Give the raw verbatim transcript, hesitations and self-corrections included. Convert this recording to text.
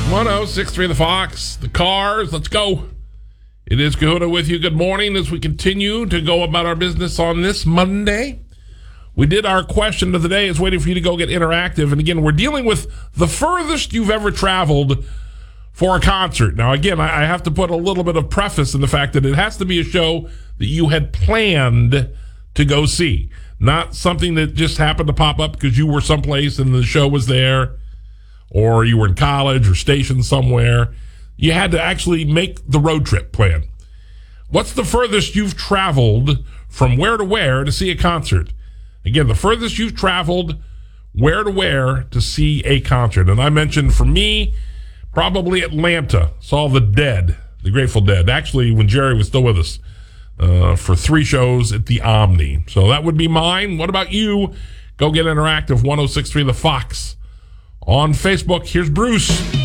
one oh six three The Fox, the Cars, let's go. It is Kahuna with you. Good morning as we continue to go about our business on this Monday. We did our question of the day. Is waiting for you to go get interactive. And again, we're dealing with the furthest you've ever traveled for a concert. Now, again, I have to put a little bit of preface in the fact that it has to be a show that you had planned to go see, not something that just happened to pop up because you were someplace and the show was there, or you were in college or stationed somewhere. You had to actually make the road trip plan. What's the furthest you've traveled from where to where to see a concert? Again, the furthest you've traveled where to where to see a concert. And I mentioned for me, probably Atlanta. Saw the Dead, the Grateful Dead. Actually, when Jerry was still with us, uh, for three shows at the Omni. So that would be mine. What about you? Go get interactive. one oh six three The Fox on Facebook. Here's Bruce.